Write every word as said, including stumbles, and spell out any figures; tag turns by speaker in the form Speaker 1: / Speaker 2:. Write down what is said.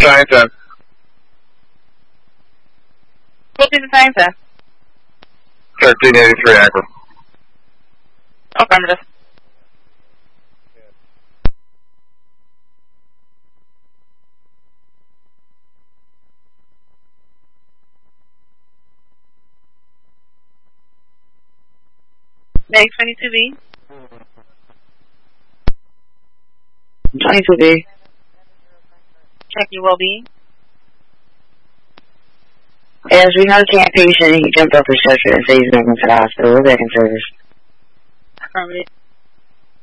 Speaker 1: Science F.
Speaker 2: What is the Science F?
Speaker 1: thirteen eighty-three Akron.
Speaker 2: Affirmative. Next, twenty-two B.
Speaker 3: twenty-two B.
Speaker 2: Check your well-being.
Speaker 3: Yes, we have a can't patient. He jumped off the stretcher and said he's going to the hospital. We're back in service.
Speaker 2: Affirmative.